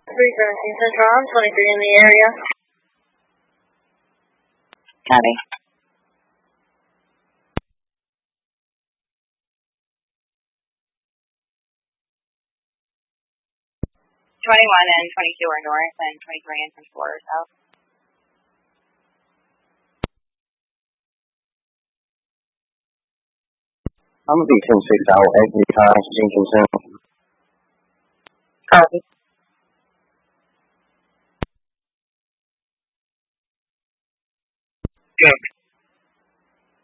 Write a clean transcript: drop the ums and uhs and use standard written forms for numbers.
Reason in Central, I'm 23 in the area. Copy. 21 and 22 are north, and 23 and 24 are south. I'm going to be 10-6 out, Anthony Times, Jenkinson. Copy. Good.